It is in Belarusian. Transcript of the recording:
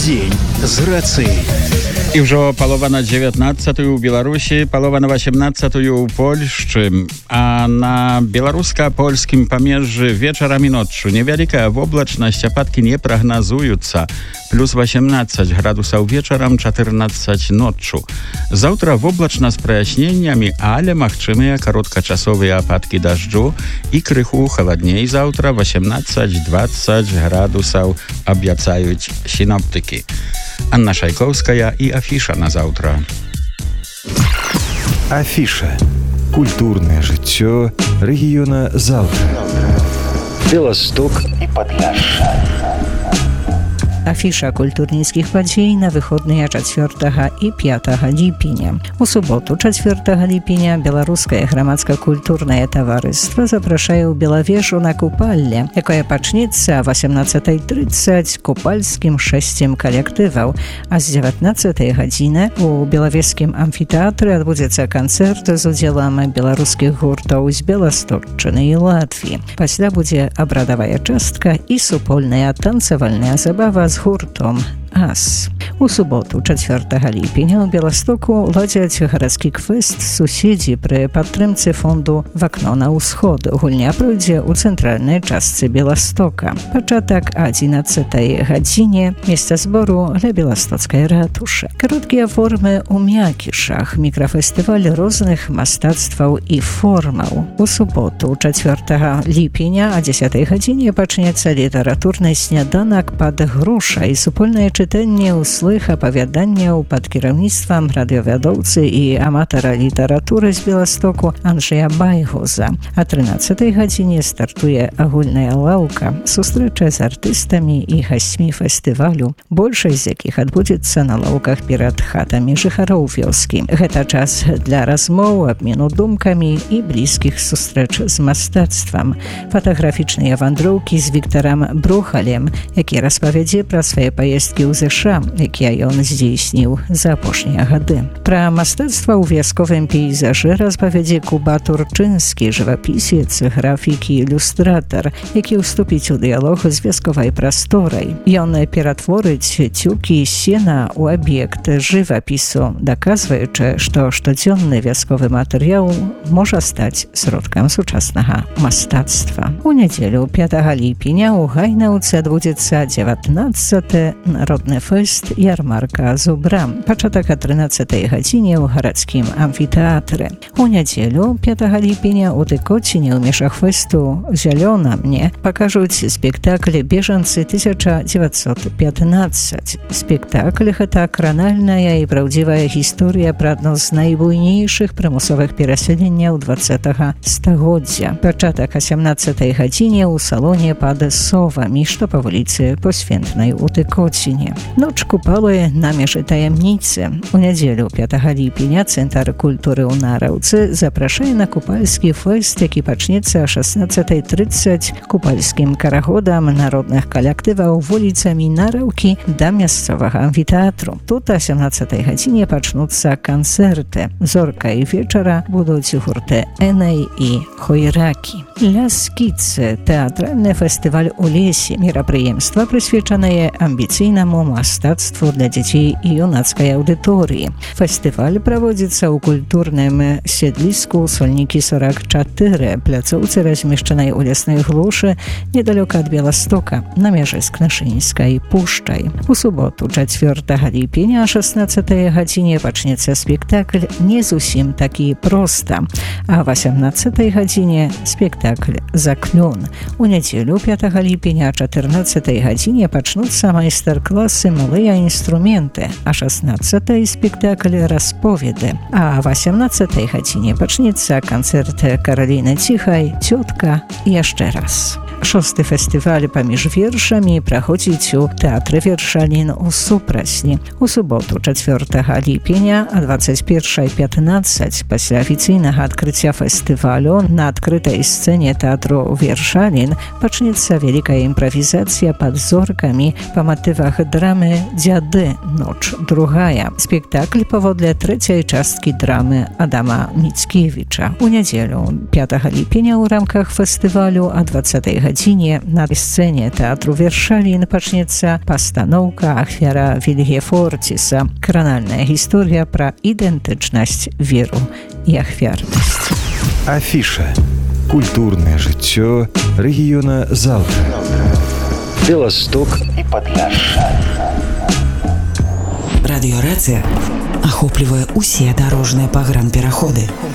Дзень з рацыяй. І ўжо палова на 19-ю ў Беларусі, палова на 18-ю ў Польшчы, а на беларуска-польскім памежжы вечарам і ноччу невялікая воблачнасць, ападкі не прагназуюцца. Плюс 18 градусаў вечарам, 14 ноччу. Заўтра воблачна з праясненнямі, але магчымыя кароткачасовыя ападкі дажджу і крыху халадней заўтра, 18-20 градусаў абяцаюць сіноптыкі. Анна Шайковская і Афіша на заўтра. Афіша. Культурное жыццё рэгіёна заўтра. Беласток і Падляшша. Афіша культурніцкіх падзей на выходныя 4 і 5 ліпеня. У суботу 4 ліпеня Беларускае грамадска-культурнае таварыства запрашае ў Белавежу на купалле, якое пачнецца 18:30 купальскім шэсцем калектываў, а з 19 гадзіны у белавежскім амфітэатры адбудзецца канцэрт з удзелам беларускіх гуртаў з Беласточчыны і Латвіі. Пасля будзе абрадавая частка і супольная танцавальная забава з гуртом «Ас». У суботу 4 ліпеня ў Беластоку ладзяць гарадскі квест «Суседзі» пры падтрымцы фонду «Вакно на ўсход». Гульня пройдзе ў цэнтральнай частцы Беластока. Пачатак 11 гадзіне, месца збору ля Беластоцкай ратушы. Кароткія формы ў мякішах, мікрафестываль розных мастацтваў і формаў. У суботу 4 ліпеня о 10 гадзіне пачнецца літаратурны сняданак пад грушай, супольнае чытанне ўслых апавяданняў пад кіраўніцтвам радыёвядоўцы і аматара літаратуры з Беластоку Анджэя Байгуза. А 13 гадзіне стартуе агульная лаўка, сустрэча з артыстамі і гасцьмі фестывалю, большасць з якіх адбудзецца на лаўках перад хатамі жыхароў вёскі. Гэта час для размоў, абмену думкамі і блізкіх сустрэч з мастацтвам. Фатаграфічныя вандроўкі з Віктарам Брухалем, які распавядзе пра свае паездкі ў ЗША, якія ён здзейсніў за апошнія гады. Пра мастацтва ў вясковым пейзажы распавядзе Куба Турчынскі, жывапісец, графік і ілюстратар, які ўступіць у дыялог з вясковай прасторай. Ён ператворыць цюкі сена ў аб'ект жывапісу, даказваючы, што штодзённы вясковы матэрыял можа стаць сродкам сучаснага мастацтва. У нядзелю 5 ліпеня ў Гайнаўцы адбудзецца 19-ы народны фэст ярмарка зубра. Пачатак о 13 гадзіне ў гарадскім амфітэатры. У нядзелю 5 ліпеня у Тыкоціне ў межах фэсту «Зялёна мне» пакажуць спектакль «Бежанцы 1915». Спектакль – гэта кранальная і праўдзівая гісторыя пра адно з найбуйнейшых прымусовых перасяленняў 20-го стагоддзя. Пачатак о 17 гадзіне ў салоне пад совамі, што па вуліцы Посвентнай у Тыкоцине. Ноч купалы на межы таямніцы. У нядзелю 5 ліпеня Цэнтр культуры ў Нараўцы запрашае на купальскі фэст, які пачнецца о 16:30 купальскім карагодам народных калектываў вуліцамі Нараўкі да мясцовага амфітэатру. Тут о 17 гадзіне пачнуцца канцэрты. Зоркай вечара будуць гурты «Энай» і «Хойракі». «Ляскіцы» – тэатральны фестываль у лесе. Мерапрыемства прысвечанае амбіцыйнаму мастацтву для дзяцей і юнацкай аўдыторыі. Фестываль праводзіцца ў культурным седліску Сольнікі 44, пляцоўцы, размешчанай у лясной глушы недалёка ад Беластока, на мяжы з Кнашынскай пушчай. У суботу 4 ліпеня о 16 гадзіне пачнецца спектакль «Не зусім такі проста», а о 18 гадзіне спектакль «Заклён». У нядзелю 5 ліпеня о 14 гадзіне пачнуцца майстар-класы «Малыя інструменты», а 16 спектакль «Расповеды». А о 18 гадзіне пачнецца канцэрт Караліны Ціхай «Цётка» яшчэ раз. 6-й фестываль паміж вершамі праходзіць у тэатры Вершалін у Супрасні. У суботу 4 ліпеня о 21:15 пасля афіцыйнага адкрыцця фестывалю на адкрытай сцэне тэатру Вершалін пачнецца вялікая імправізацыя пад зоркамі па матывах драмы «Дзяды. Ноч другая». Спектакль паводле 3-й часткі драмы Адама Міцкевіча. У нядзелю 5 ліпеня ў рамках фестывалю о 20 гадзіне на сцэне тэатру Вершалін пачнецца пастаноўка «Ахвяра Вільгефорціса». Кранальная гісторыя пра ідэнтычнасць, веру і ахвярнасць. Афіша. Культурнае жыццё рэгіёна Залка. Беласток і Падляшша. Радыёрацыя ахоплівае ўсе дарожныя пагранпераходы.